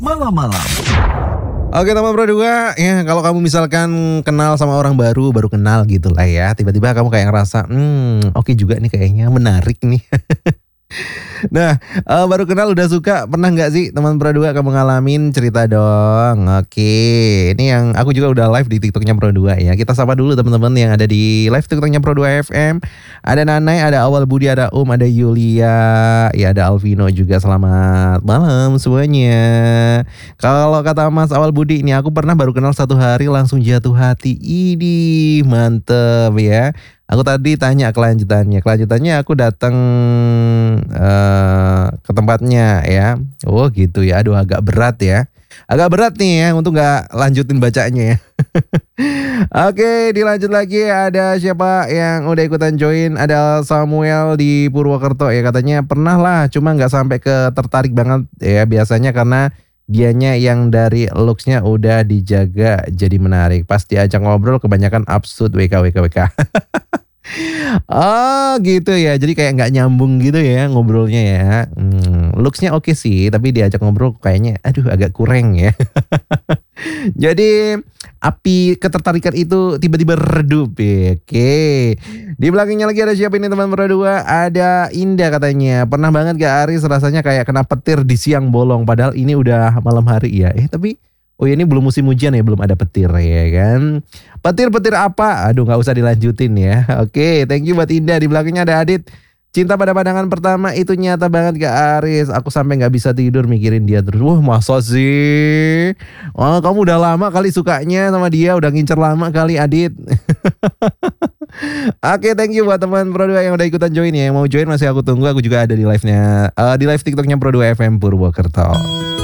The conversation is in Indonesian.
malam-malam. Oke teman Pro 2, ya kalau kamu misalkan kenal sama orang baru kenal gitu lah ya. Tiba-tiba kamu kayak ngerasa, oke juga nih kayaknya menarik nih. Nah, baru kenal udah suka, pernah nggak sih teman Pro 2 kamu ngalamin, cerita dong. Oke, ini yang aku juga udah live di TikToknya Pro 2 ya. Kita sapa dulu teman-teman yang ada di live TikToknya Pro 2 FM. Ada Nanai, ada Awal Budi, ada ada Yulia, ya ada Alvino juga. Selamat malam semuanya. Kalau kata Mas Awal Budi, ini aku pernah baru kenal 1 hari langsung jatuh hati. Ini mantep ya. Aku tadi tanya kelanjutannya. Kelanjutannya aku datang ke tempatnya ya. Oh gitu ya. Aduh agak berat ya. Agak berat nih ya untuk nggak lanjutin bacanya ya. Oke, dilanjut lagi. Ada siapa yang udah ikutan join? Ada Samuel di Purwokerto ya, katanya pernah lah, cuma nggak sampai ke tertarik banget ya, biasanya karena dianya yang dari looksnya udah dijaga jadi menarik. Pas diajak ngobrol kebanyakan absurd WK. Oh gitu ya, jadi kayak nggak nyambung gitu ya ngobrolnya ya. Looksnya oke sih, tapi diajak ngobrol kayaknya aduh agak kurang ya. Jadi api ketertarikan itu tiba-tiba redup ya. Oke. Di belakangnya lagi ada siapa ini teman berdua? Ada Indah katanya. Pernah banget gak Aris rasanya kayak kena petir di siang bolong, padahal ini udah malam hari ya. Tapi oh ya ini belum musim hujan ya, belum ada petir ya kan. Petir-petir apa? Aduh nggak usah dilanjutin ya. Oke, thank you buat Indah. Di belakangnya ada Adit. Cinta pada pandangan pertama itu nyata banget gak Aris. Aku sampai gak bisa tidur mikirin dia terus. Wah masa sih? Oh kamu udah lama kali sukanya sama dia. Udah ngincer lama kali Adit. Oke, thank you buat teman Pro 2 yang udah ikutan join ya. Yang mau join masih aku tunggu. Aku juga ada di live-nya, di live TikToknya Pro 2 FM Purwokerto.